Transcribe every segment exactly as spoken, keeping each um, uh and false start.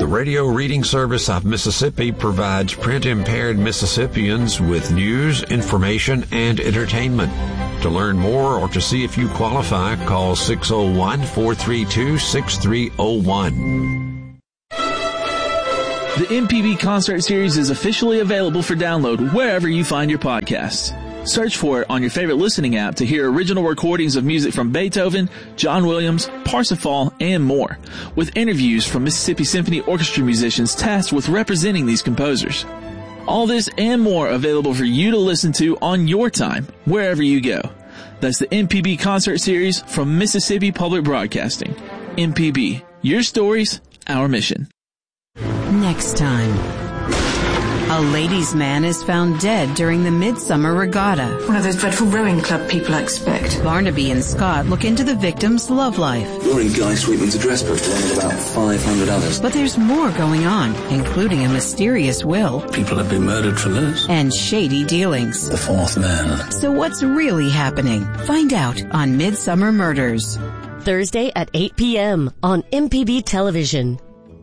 The Radio Reading Service of Mississippi provides print-impaired Mississippians with news, information, and entertainment. To learn more or to see if you qualify, call six oh one, four three two, six three oh one. The M P B Concert Series is officially available for download wherever you find your podcasts. Search for it on your favorite listening app to hear original recordings of music from Beethoven, John Williams, Parsifal, and more, with interviews from Mississippi Symphony Orchestra musicians tasked with representing these composers. All this and more available for you to listen to on your time, wherever you go. That's the M P B Concert Series from Mississippi Public Broadcasting. M P B, your stories, our mission. Next time. A ladies' man is found dead during the Midsummer Regatta. One of those dreadful rowing club people I expect. Barnaby and Scott look into the victim's love life. You're in Guy Sweetman's address book along with about five hundred others. But there's more going on, including a mysterious will. People have been murdered for less. And shady dealings. The fourth man. So what's really happening? Find out on Midsummer Murders. Thursday at eight p.m. on M P B Television.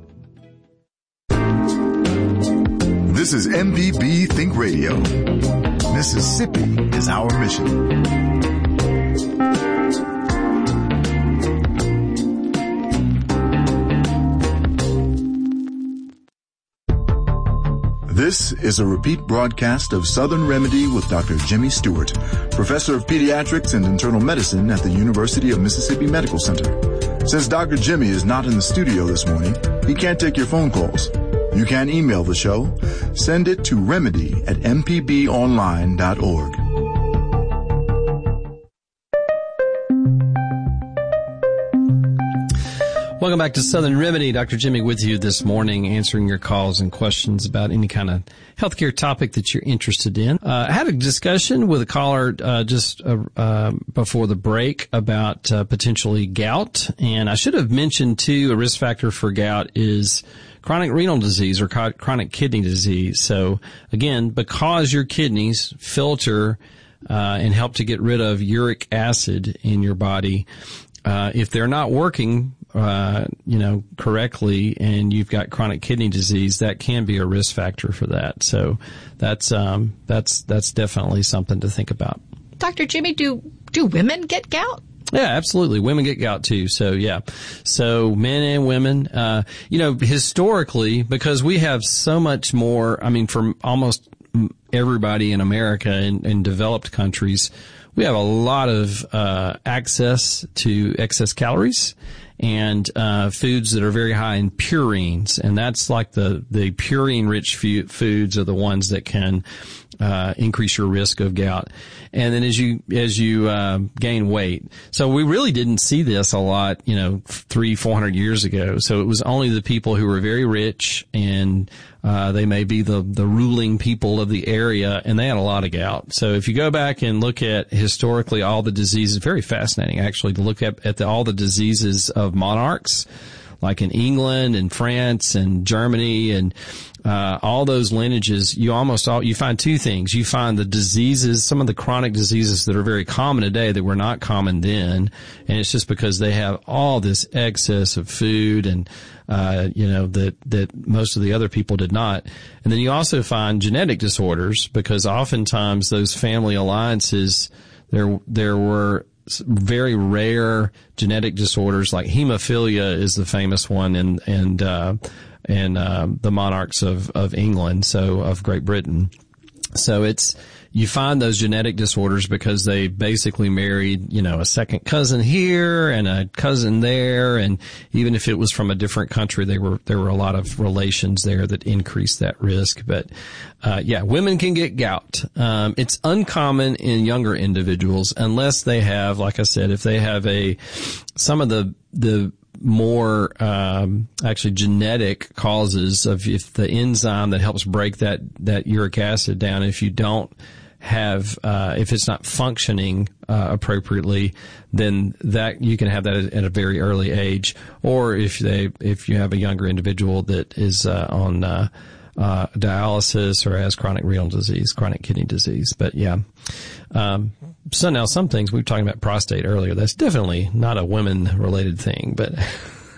This is M P B Think Radio. Mississippi is our mission. This is a repeat broadcast of Southern Remedy with Doctor Jimmy Stewart, Professor of Pediatrics and Internal Medicine at the University of Mississippi Medical Center. Since Doctor Jimmy is not in the studio this morning, he can't take your phone calls. You can email the show. Send it to remedy at m p b online dot org. Welcome back to Southern Remedy. Doctor Jimmy with you this morning, answering your calls and questions about any kind of healthcare topic that you're interested in. Uh, I had a discussion with a caller uh, just uh, uh, before the break about uh, potentially gout, and I should have mentioned too a risk factor for gout is chronic renal disease or chronic kidney disease. So again, because your kidneys filter uh, and help to get rid of uric acid in your body, uh, if they're not working uh, you know, correctly, and you've got chronic kidney disease, that can be a risk factor for that. So that's um, that's that's definitely something to think about. Doctor Jimmy, do do women get gout? Yeah, absolutely. Women get gout too. So yeah. So men and women, uh, you know, historically, because we have so much more, I mean, from almost everybody in America in, in developed countries, we have a lot of, uh, access to excess calories and, uh, foods that are very high in purines. And that's like the, the purine rich foods are the ones that can, uh, increase your risk of gout. And then as you, as you, uh, gain weight. So we really didn't see this a lot, you know, three, four hundred years ago. So it was only the people who were very rich and, uh, they may be the, the ruling people of the area, and they had a lot of gout. So if you go back and look at historically all the diseases, very fascinating actually to look at, at the, all the diseases of monarchs, like in England and France and Germany and uh all those lineages, you almost all you find two things. You find the diseases, some of the chronic diseases that are very common today that were not common then, and it's just because they have all this excess of food and uh you know that that most of the other people did not. And then you also find genetic disorders, because oftentimes those family alliances, there there were very rare genetic disorders, like hemophilia is the famous one, and and uh and uh the monarchs of of England, so of Great Britain. So it's, you find those genetic disorders because they basically married, you know, a second cousin here and a cousin there, and even if it was from a different country, they were there were a lot of relations there that increased that risk. But uh yeah, women can get gout. Um it's uncommon in younger individuals unless they have, like I said, if they have a some of the the more um actually genetic causes of, if the enzyme that helps break that that uric acid down, if you don't have uh if it's not functioning uh appropriately, then that you can have that at, at a very early age. Or if they if you have a younger individual that is uh on uh uh dialysis or has chronic renal disease, chronic kidney disease. But yeah, um so now some things, we were talking about prostate earlier, that's definitely not a women related thing, but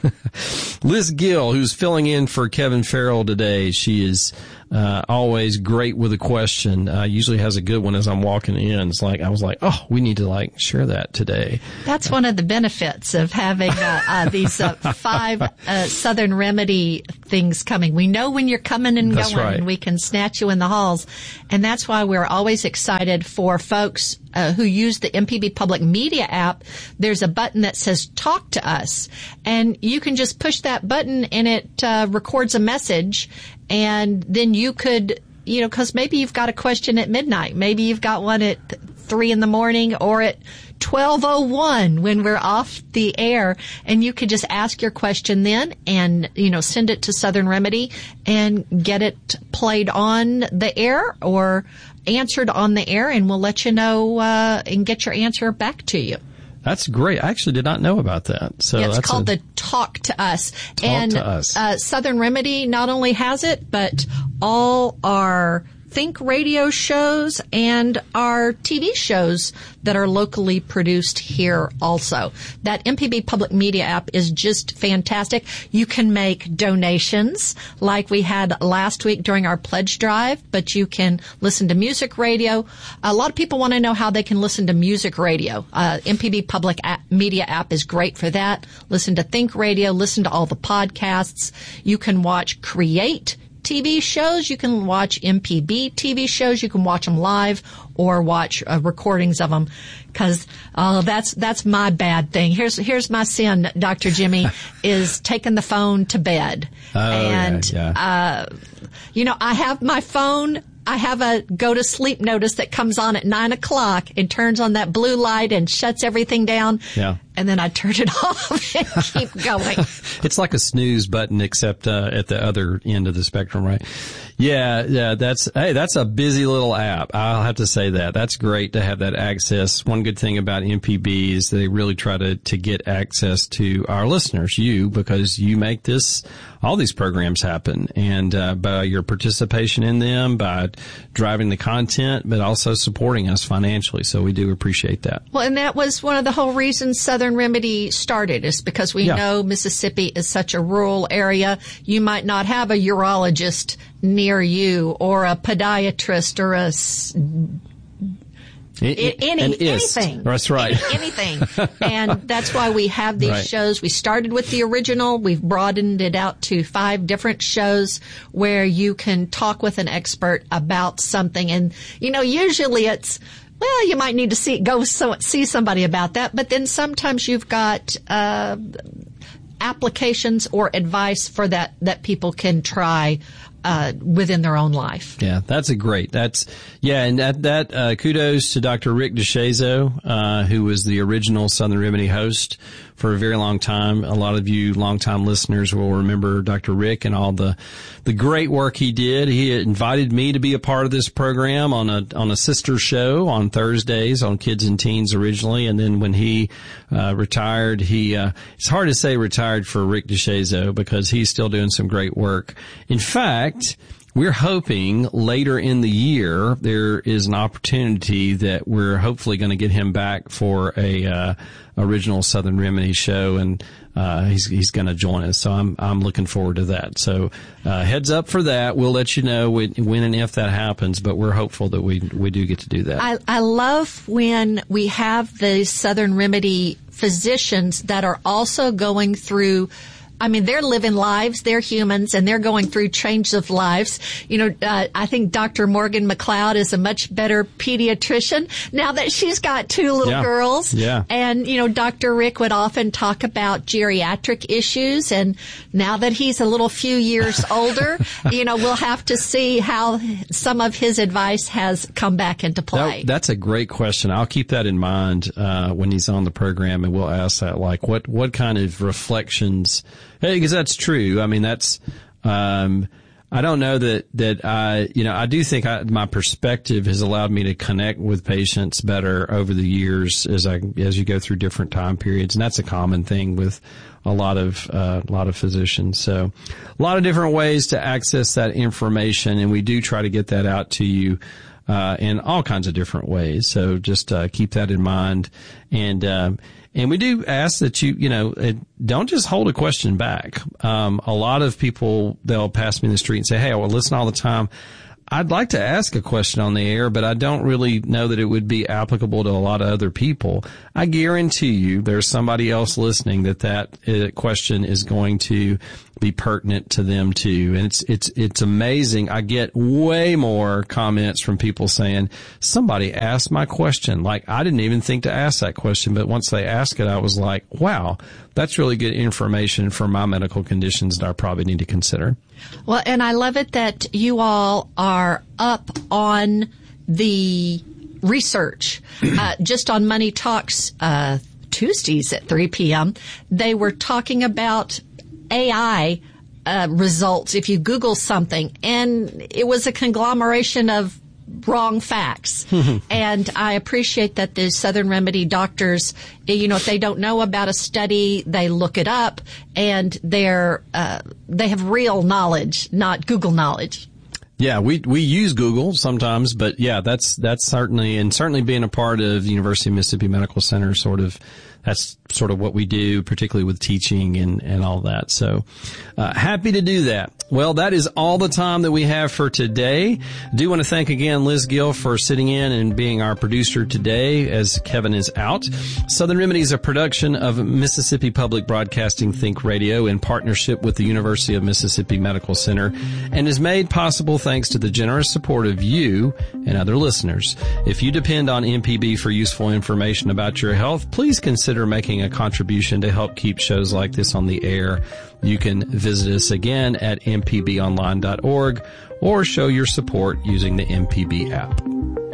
Liz Gill, who's filling in for Kevin Farrell today, she is uh, always great with a question. Uh, usually has a good one as I'm walking in. It's like, I was like, oh, we need to like share that today. That's one of the benefits of having uh, uh, these uh, five uh, Southern Remedy things coming. We know when you're coming and That's going, right. and we can snatch you in the halls. And that's why we're always excited for folks uh, who use the M P B Public Media app. There's a button that says Talk to Us, and you can just push that button and it uh, records a message, and then you could, you know, because maybe you've got a question at midnight, maybe you've got one at three in the morning or at twelve oh one when we're off the air, and you could just ask your question then and, you know, send it to Southern Remedy and get it played on the air or answered on the air, and we'll let you know uh, and get your answer back to you. That's great. I actually did not know about that. So yeah, it's that's called a, the Talk to Us. Talk and to Us. Uh, Southern Remedy not only has it, but all our Think radio shows and our T V shows that are locally produced here also. That M P B Public Media app is just fantastic. You can make donations like we had last week during our pledge drive, but you can listen to music radio. A lot of people want to know how they can listen to music radio. Uh, M P B Public app, Media app is great for that. Listen to Think Radio, listen to all the podcasts. You can watch Create T V shows. You can watch M P B T V shows. You can watch them live or watch uh, recordings of them. Cause, uh, that's, that's my bad thing. Here's, here's my sin, Doctor Jimmy, is taking the phone to bed. Oh, and, yeah, yeah. uh, you know, I have my phone. I have a go to sleep notice that comes on at nine o'clock and turns on that blue light and shuts everything down. Yeah. And then I turn it off and keep going. It's like a snooze button, except uh, at the other end of the spectrum, right? Yeah, yeah. That's hey, that's a busy little app. I'll have to say that. That's great to have that access. One good thing about M P B is they really try to to get access to our listeners, you, because you make this all these programs happen, and uh, by your participation in them, by driving the content, but also supporting us financially. So we do appreciate that. Well, and that was one of the whole reasons Southern Remedy started, is because we Yeah. know Mississippi is such a rural area. You might not have a urologist near you or a podiatrist or a s- It, any, and is. anything. That's right. Any, anything. And that's why we have these Right. shows. We started with the original. We've broadened it out to five different shows where you can talk with an expert about something. And, you know, usually it's, well, you might need to see, go so, see somebody about that. But then sometimes you've got, uh, applications or advice for that, that people can try, uh, within their own life. Yeah, that's a great. That's yeah, and that that uh, kudos to Doctor Rick DeShazo, uh, who was the original Southern Remedy host for a very long time. A lot of you longtime listeners will remember Doctor Rick and all the the great work he did. He invited me to be a part of this program on a on a sister show on Thursdays on Kids and Teens originally, and then when he uh, retired, he uh, it's hard to say retired for Rick DeShazo because he's still doing some great work. In fact, we're hoping later in the year there is an opportunity that we're hopefully going to get him back for a uh, original Southern Remedy show, and uh, he's he's going to join us. So I'm I'm looking forward to that. So uh, heads up for that. We'll let you know when, when and if that happens, but we're hopeful that we we do get to do that. I, I love when we have the Southern Remedy physicians that are also going through, I mean, they're living lives, they're humans, and they're going through change of lives. You know, uh, I think Doctor Morgan McLeod is a much better pediatrician now that she's got two little Yeah. girls. Yeah. And, you know, Doctor Rick would often talk about geriatric issues, and now that he's a little few years older, you know, we'll have to see how some of his advice has come back into play. That, that's a great question. I'll keep that in mind uh, when he's on the program, and we'll ask that, like, what, what kind of reflections. Hey, because that's true. I mean, that's, um, I don't know that, that I, you know, I do think I, my perspective has allowed me to connect with patients better over the years as I, as you go through different time periods. And that's a common thing with a lot of, uh, a lot of physicians. So a lot of different ways to access that information. And we do try to get that out to you. uh, in all kinds of different ways. So just uh, keep that in mind. And um, and we do ask that you, you know, uh, don't just hold a question back. Um, a lot of people, they'll pass me in the street and say, hey, I will listen all the time. I'd like to ask a question on the air, but I don't really know that it would be applicable to a lot of other people. I guarantee you there's somebody else listening that that uh, question is going to be pertinent to them too. And it's, it's, it's amazing. I get way more comments from people saying, somebody asked my question. Like, I didn't even think to ask that question, but once they asked it, I was like, wow, that's really good information for my medical conditions that I probably need to consider. Well, and I love it that you all are up on the research. Uh, just on Money Talks, uh, Tuesdays at three p.m., they were talking about A I uh, results if you Google something, and it was a conglomeration of wrong facts. And I appreciate that the Southern Remedy doctors, you know, if they don't know about a study, they look it up, and they're uh, they have real knowledge, not Google knowledge. Yeah, we we use Google sometimes, but yeah, that's that's certainly, and certainly being a part of the University of Mississippi Medical Center, sort of, that's sort of what we do, particularly with teaching and, and all that. So, uh, happy to do that. Well, that is all the time that we have for today. I do want to thank again Liz Gill for sitting in and being our producer today as Kevin is out. Southern Remedy is a production of Mississippi Public Broadcasting Think Radio in partnership with the University of Mississippi Medical Center, and is made possible thanks to the generous support of you and other listeners. If you depend on M P B for useful information about your health, please consider making a contribution to help keep shows like this on the air. You can visit us again at m p b online dot org or show your support using the M P B app.